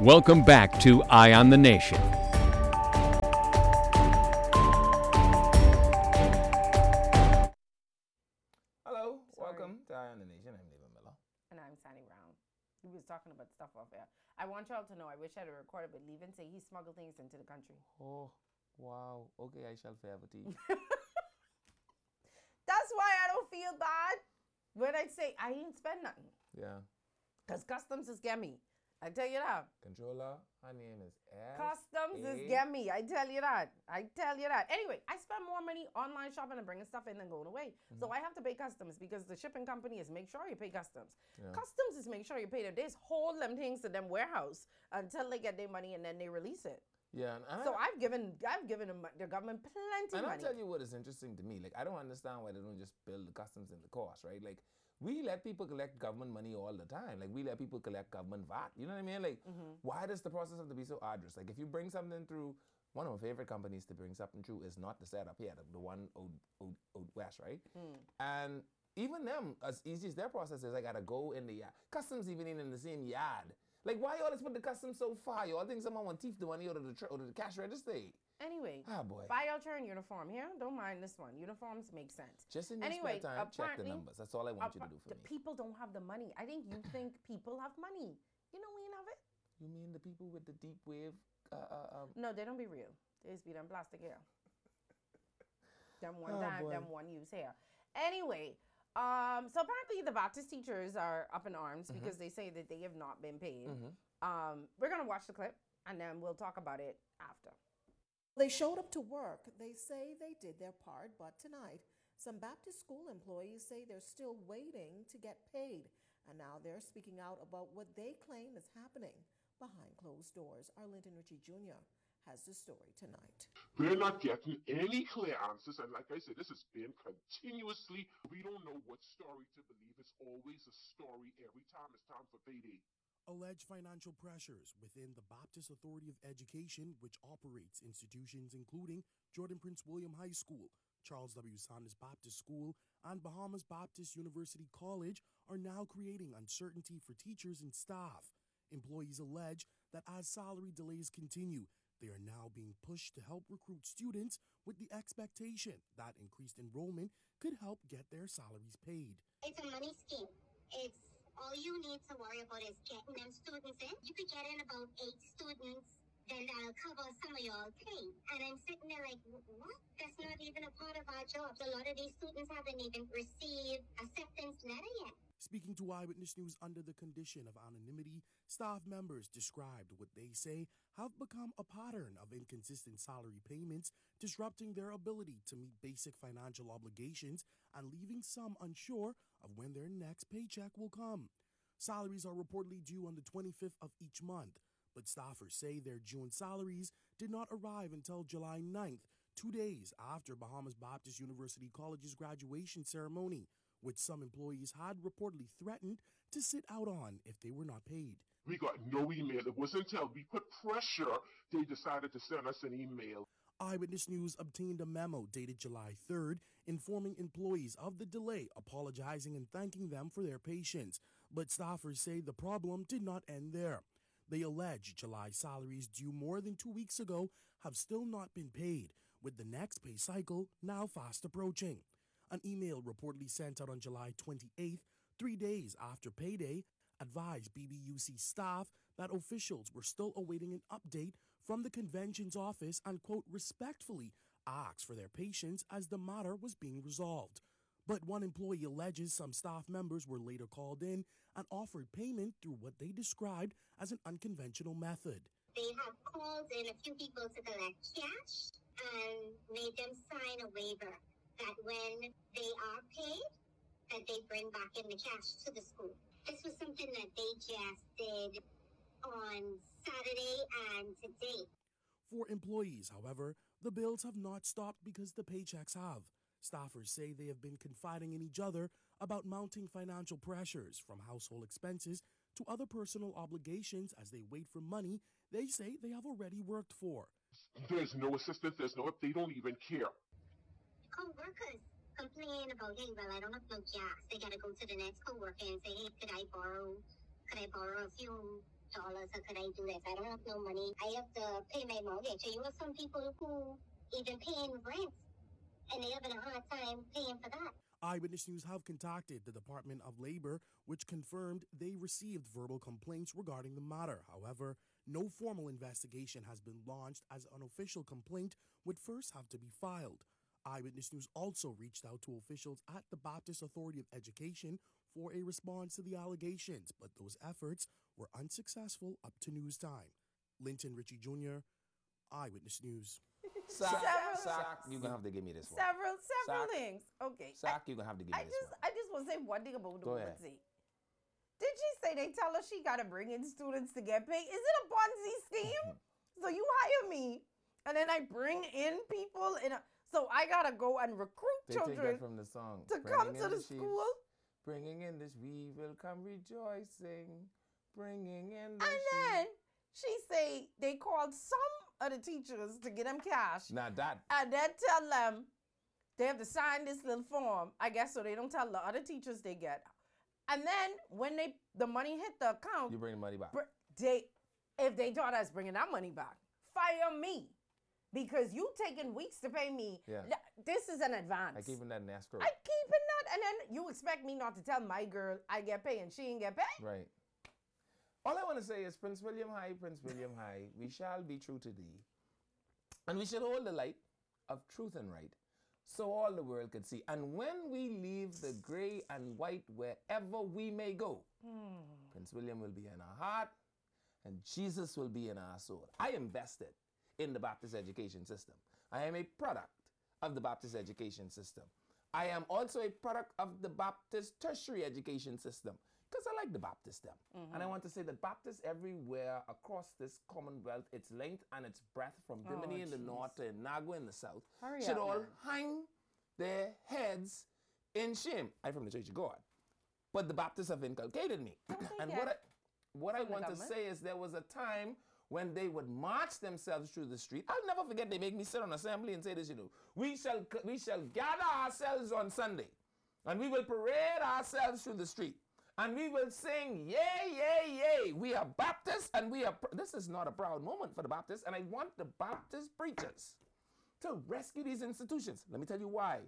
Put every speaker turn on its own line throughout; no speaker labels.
Welcome back to Eye on the Nation.
Hello, welcome to Eye on the Nation. I'm David Miller.
And I'm Sandy Brown. We was talking about stuff off air. I want y'all to know, I wish I had recorded, but leave and say he smuggled things into the country.
Oh, wow. Okay, I shall forever teach.
That's why I don't feel bad when I say I ain't spend nothing.
Yeah.
Because customs is gammy. I tell you that.
Controller, her name is
Customs is gammy. I tell you that. Anyway, I spend more money online shopping and bringing stuff in than going away. Mm-hmm. So I have to pay customs because the shipping company is make sure you pay customs. Yeah. Customs is make sure you pay them. They just hold them things to them warehouse until they get their money and then they release it.
Yeah.
So I've given the government plenty of money.
And I'll tell you what is interesting to me. Like, I don't understand why they don't just build the customs in the cost, right? Like, we let people collect government money all the time. Like, we let people collect government VAT. You know what I mean? Like, why does the process have to be so arduous? Like, if you bring something through, one of my favorite companies to bring something through is not the setup here, the one out west, right? And even them, as easy as their process is, I gotta go in the yard. Customs even in the same yard. Like, why you always put the customs so far? You all think someone want to thief the money out of the cash register?
Anyway,
boy.
Buy your turn uniform here. Don't mind this one. Uniforms make sense.
Just in your spare time, check the numbers. That's all I want you to do for me.
The people don't have the money. I think you think people have money. You know we ain't have it.
You mean the people with the deep wave?
No, they don't be real. They just be them plastic hair. Them one time, them one use hair. Anyway, so apparently the Baptist teachers are up in arms because they say that they have not been paid. We're gonna watch the clip and then we'll talk about it after.
They showed up to work. They say they did their part, but tonight, some Baptist school employees say they're still waiting to get paid. And now they're speaking out about what they claim is happening behind closed doors. Arlington Ritchie Jr. has the story tonight.
We're not getting any clear answers. And like I said, this has been continuously. We don't know what story to believe. It's always a story every time it's time for payday.
Alleged financial pressures within the Baptist Authority of Education, which operates institutions including Jordan Prince William High School, Charles W. Sanders Baptist School, and Bahamas Baptist University College, are now creating uncertainty for teachers and staff. Employees allege that as salary delays continue, they are now being pushed to help recruit students with the expectation that increased enrollment could help get their salaries paid.
It's a money scheme. All you need to worry about is getting them students in. You could get in about 8 students, then that'll cover some of your pay. And I'm sitting there like, what? That's not even a part of our jobs. A lot of these students haven't even received acceptance letter yet.
Speaking to Eyewitness News under the condition of anonymity, staff members described what they say have become a pattern of inconsistent salary payments, disrupting their ability to meet basic financial obligations and leaving some unsure of when their next paycheck will come. Salaries are reportedly due on the 25th of each month, but staffers say their June salaries did not arrive until July 9th, 2 days after Bahamas Baptist University College's graduation ceremony, which some employees had reportedly threatened to sit out on if they were not paid.
We got no email. It wasn't until we put pressure they decided to send us an email.
Eyewitness News obtained a memo dated July 3rd informing employees of the delay, apologizing and thanking them for their patience. But staffers say the problem did not end there. They allege July salaries due more than 2 weeks ago have still not been paid, with the next pay cycle now fast approaching. An email reportedly sent out on July 28th, 3 days after payday, advised BBUC staff that officials were still awaiting an update from the convention's office and, quote, respectfully asked for their patience as the matter was being resolved. But one employee alleges some staff members were later called in and offered payment through what they described as an unconventional method.
They have called in a few people to collect cash and made them sign a waiver that when they are paid, that they bring back in the cash to the school. This was something that they just did on Saturday and today.
For employees, however, the bills have not stopped because the paychecks have. Staffers say they have been confiding in each other about mounting financial pressures, from household expenses to other personal obligations, as they wait for money they say they have already worked for.
There's no assistance, they don't even care.
Co-workers complain about, hey, well, I don't have no gas. They got to go to the next co-worker and say, hey, could I borrow a few dollars or could I do this? I don't have no money. I have to pay my mortgage. So you have some people who even paying rent and they having a hard time paying for that.
Eyewitness News have contacted the Department of Labor, which confirmed they received verbal complaints regarding the matter. However, no formal investigation has been launched, as an official complaint would first have to be filed. Eyewitness News also reached out to officials at the Baptist Authority of Education for a response to the allegations, but those efforts were unsuccessful up to news time. Linton Ritchie Jr., Eyewitness News.
Sack,
Several-
you're going to have to give me this one.
Several
Sack.
things. Okay.
Sack, you're going to have to give me this one.
I just want to say one thing about the
Go
woman.
ahead.
See, did she say they tell her she got to bring in students to get paid? Is it a Ponzi scheme? So you hire me, and then I bring in people, so I got to go and recruit
They take
children
that from the song.
to
Bringing
come
in
to the
sheaves,
school.
Bringing in this, we will come rejoicing. Bringing in the
And
sheaves.
then she say they called some of the teachers to get them cash,
Now that,
and then tell them they have to sign this little form, I guess, so they don't tell the other teachers they get. And then when the money hit the account,
you bring the money back.
if they thought I was bringing that money back, fire me, because you taking weeks to pay me.
Yeah.
This is an advance.
Like even that in escrow.
I keeping that, and then you expect me not to tell my girl I get paid and she ain't get paid?
Right. All I want to say is, Prince William High, we shall be true to thee. And we should hold the light of truth and right, so all the world could see. And when we leave the gray and white wherever we may go, Prince William will be in our heart and Jesus will be in our soul. I invested in the Baptist education system. I am a product of the Baptist education system. I am also a product of the Baptist tertiary education system, because I like the Baptist them. And I want to say that Baptists everywhere across this Commonwealth, its length and its breadth, from Bimini in the north to Nagua in the south,
Hurry
should
up,
all
man.
hang their heads in shame. I'm from the Church of God, but the Baptists have inculcated me. And what I
From the
want to
government?
say is, there was a time when they would march themselves through the street. I'll never forget, they make me sit on assembly and say this, we shall gather ourselves on Sunday, and we will parade ourselves through the street, and we will sing, yay, yay, yay. We are Baptists, and we are, this is not a proud moment for the Baptists, and I want the Baptist preachers to rescue these institutions. Let me tell you why.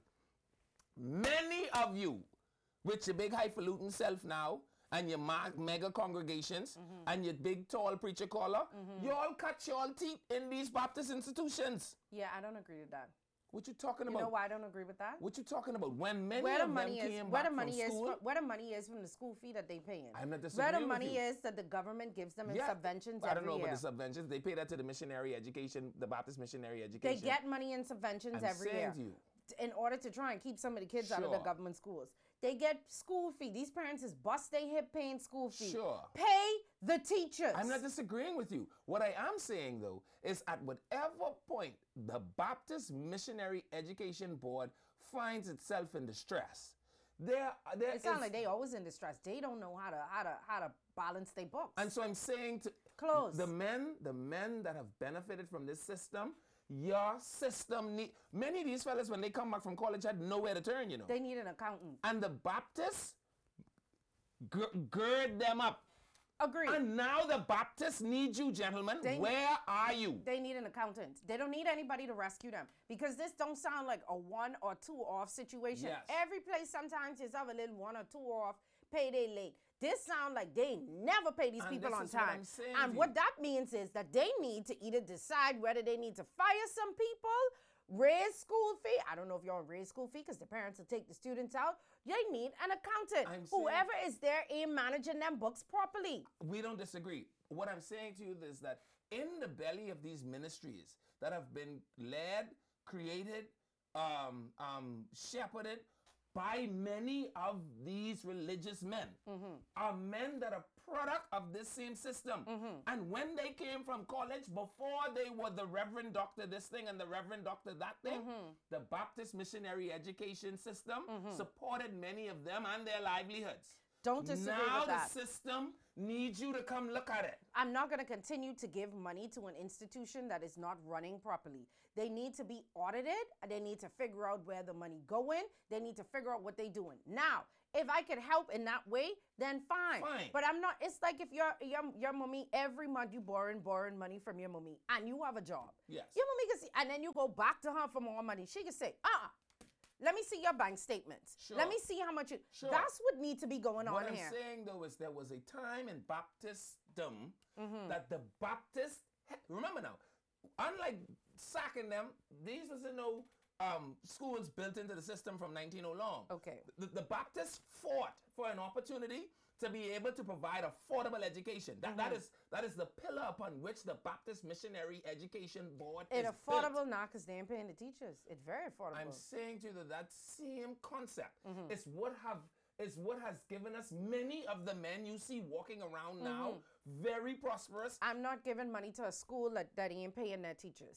Many of you, with your big highfalutin self now, and your mega congregations, and your big tall preacher caller, you all cut your teeth in these Baptist institutions.
Yeah, I don't agree with that.
What you talking
You
about?
know why I don't agree with that?
What you talking about? When many
Where the
of them
money is,
came
where
back
the money
from
is,
school,
where the money is from the school fee that they paying.
I'm not
Where
disagreeing
the
with
money
you.
is that the government gives them in
Yeah,
subventions
I don't
every
know
year.
about the subventions. They pay that to the missionary education, the Baptist missionary
They
education.
get money in subventions
I'm
every
saying
year
to you.
in order to try and keep some of the kids out of the
Sure.
government schools. They get school fee. These parents is bust their hip paying school fee.
Sure.
Pay the teachers.
I'm not disagreeing with you. What I am saying, though, is at whatever point the Baptist Missionary Education Board finds itself in distress, there
It sounds
is-
like they always in distress. They don't know how to balance their books.
and so I'm saying to
Close.
the men that have benefited from this system, your system many of these fellas, when they come back from college, had nowhere to turn,
They need an accountant.
And the Baptists gird them up.
Agreed.
And now the Baptists need you, gentlemen. Where are you?
They need an accountant. They don't need anybody to rescue them, because this don't sound like a 1 or 2 off situation.
Yes.
Every place sometimes is have a little 1 or 2 off, payday late. This sound like they never pay these
And
people
this
on
is what
time.
I'm saying
And
to
what
you.
that means is that they need to either decide whether they need to fire some people, raise school fee. I don't know if y'all raise school fee because the parents will take the students out. They need an accountant.
I'm saying-
Whoever is there in managing them books properly.
We don't disagree. What I'm saying to you is that in the belly of these ministries that have been led, created, shepherded by many of these religious men, are men that are product of this same system. And when they came from college, before they were the Reverend Doctor this thing and the Reverend Doctor that thing, the Baptist Missionary Education System supported many of them and their livelihoods.
Don't disagree
Now
with that.
the system needs you to come look at it.
I'm not going to continue to give money to an institution that is not running properly. They need to be audited. They need to figure out where the money going. They need to figure out what they're doing. Now, If I could help in that way, then fine.
Fine.
But I'm not. It's like if your mommy every month you borrowing money from your mommy and you have a job.
Yes.
Your mommy can see, and then you go back to her for more money. She can say, let me see your bank statements.
Sure.
Let me see how much you.
Sure.
That's what needs to be going
What
on
I'm
here.
saying though is there was a time in Baptistdom
Mm-hmm.
that the Baptist remember now, unlike sacking them, these was schools built into the system from 1900 long.
Okay.
The Baptists fought for an opportunity to be able to provide affordable education. That is the pillar upon which the Baptist Missionary Education Board is
It's affordable
built.
now because they ain't paying the teachers. It's very affordable.
I'm saying to you that same concept
Mm-hmm.
is what has given us many of the men you see walking around now, very prosperous.
I'm not giving money to a school that ain't paying their teachers.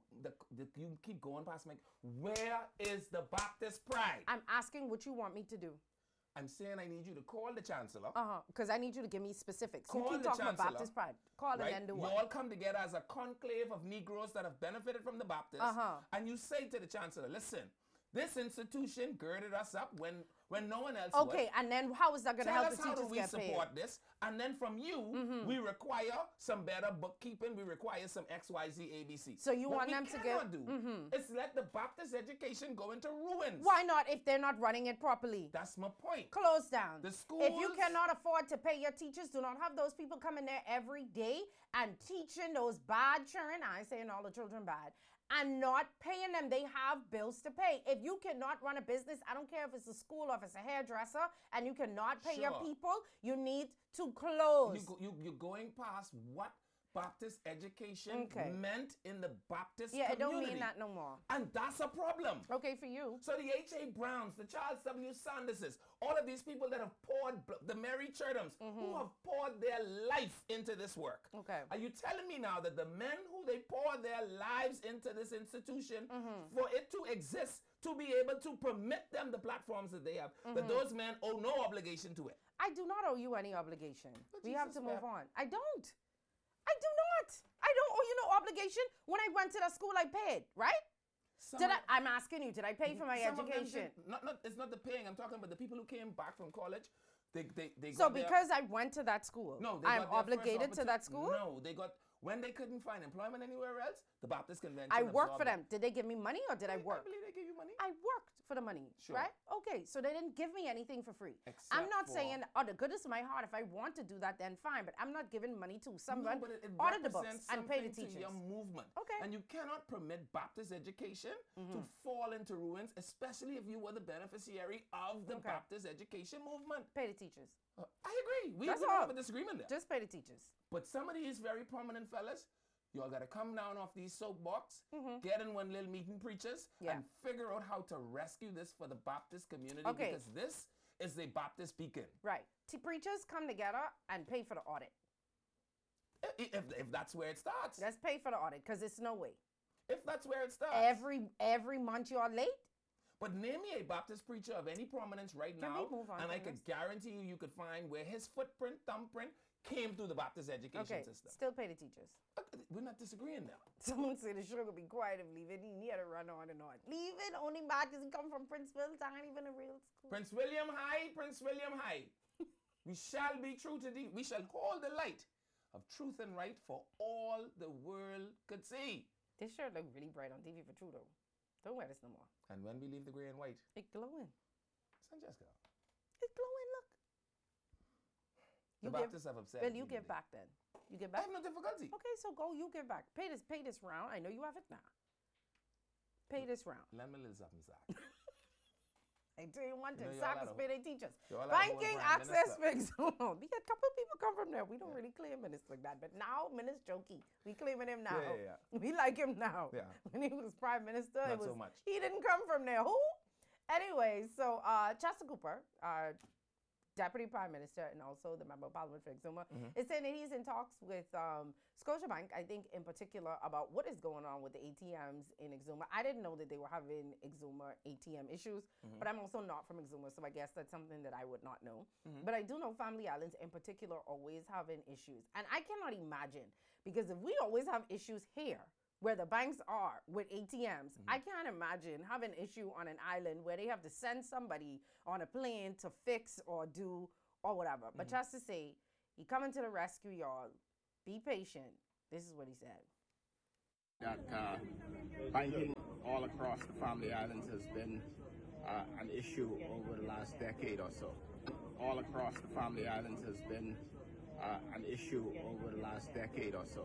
You keep going past Mike. Where is the Baptist pride?
I'm asking what you want me to do.
I'm saying I need you to call the chancellor.
Because I need you to give me specifics. You
Call
keep
the
talking about
chancellor,
Baptist pride. Call
Right?
and then do
You
what?
all come together as a conclave of Negroes that have benefited from the Baptists, and you say to the chancellor, "Listen, this institution girded us up when no one else
Okay,
would.
and then how is that going to
Tell
help
us
the
how do
teachers
we
get paid?
support this, and then from you, we require some better bookkeeping. We require some XYZ ABC.
So you
What
want
we
them to
cannot
give-
do is let the Baptist education go into ruins.
Why not if they're not running it properly?
That's my point.
Close down.
The
If you
schools-
cannot afford to pay your teachers, do not have those people coming there every day and teaching those bad children. I ain't saying all the children bad. And not paying them. They have bills to pay. If you cannot run a business, I don't care if it's a school or if it's a hairdresser, and you cannot pay your
Sure.
people, you need to close.
You're going past what Baptist education
Okay.
meant in the Baptist
Yeah, it don't
community.
mean that no more.
And that's a problem.
Okay, for you.
So the H.A. Browns, the Charles W. Sanderses, all of these people that have poured, the Mary Churtums, who have poured their life into this work.
Okay.
Are you telling me now that the men who they pour their lives into this institution, for it to exist, to be able to permit them the platforms that they have, that those men owe no obligation to it?
I do not owe you any obligation.
But
We have
Jesus
to move
wept.
on. I don't. I do not. I don't owe you no obligation. When I went to the school, I paid, right? I'm asking you, did I pay for my
Some of them
education?
did. It's not the paying. I'm talking about the people who came back from college. They
So
got their-
because I went to that school,
No, they
I'm
got their first
obligated to that school?
No, they got when they couldn't find employment anywhere else. The Baptist Convention.
I worked for
absorbed
them. Did they give me money or did I
it.
work?
I believe they give you money.
I worked for the money,
Sure.
right? Okay, so they didn't give me anything for free.
Except
I'm not
for-
saying, the goodness of my heart, if I want to do that, then fine, but I'm not giving money to someone.
No, but it
Audit the books
represents
and pay the
something to
teachers.
your movement.
Okay.
And you cannot permit Baptist education to fall into ruins, especially if you were the beneficiary of the
Okay.
Baptist education movement.
Pay the teachers.
I agree. We
That's
don't
all.
have a disagreement there.
Just pay the teachers.
But some of these very prominent fellas, y'all got to come down off these soapbox, get in one little meeting preachers,
Yeah.
and figure out how to rescue this for the Baptist community
Okay.
because this is a Baptist beacon.
Right. Preachers come together and pay for the audit.
If that's where it starts.
Let's pay for the audit because it's no way.
If that's where it starts.
Every month you are late.
But name me a Baptist preacher of any prominence right
Can we
now,
move on
and I
from
could
this?
guarantee you could find where his thumbprint came through the Baptist education
Okay.
system.
Still pay the teachers.
We're not disagreeing now.
Someone said the sugar be quiet and leave it. He had to run on and on. Leave it only bad because he come from Princeville. It's not even a real school.
Prince William High, Prince William High. We shall be true to thee. We shall hold the light of truth and right for all the world could see.
This shirt look really bright on TV for true though. Don't wear this no more.
And when we leave the gray and white,
It's glowing.
Sanjayska,
It's glowing. Look.
the
You
Baptists have upset.
Well,
me
you give
today.
back then. You give
I
back.
have no difficulty.
Okay, so go. You give back. Pay this round. I know you have it now. Pay this round.
Let me little something, Zach.
I tell you one thing.
You know, y'all
Soccer
out of-
pay their teachers.
y'all out of order
Banking
for our
access
minister.
fix. We got a couple of people come from there. We don't really claim minister like that, but now Minister Jokey, we claiming him now.
Yeah.
We like him now.
Yeah.
When he was prime minister,
Not
it was
so much.
he didn't come from there. Who? Anyway, so Chester Cooper, Deputy Prime Minister and also the Member of Parliament for Exuma, is saying that he's in talks with Scotiabank, I think in particular, about what is going on with the ATMs in Exuma. I didn't know that they were having Exuma ATM issues, but I'm also not from Exuma, so I guess that's something that I would not know. But I do know Family Islands in particular always having issues. And I cannot imagine, because if we always have issues here, where the banks are with ATMs. I can't imagine having an issue on an island where they have to send somebody on a plane to fix or do or whatever. But just to say, he coming to the rescue, y'all. Be patient. This is what he said.
That banking all across the Family Islands has been an issue over the last decade or so. All across the Family Islands has been an issue over the last decade or so.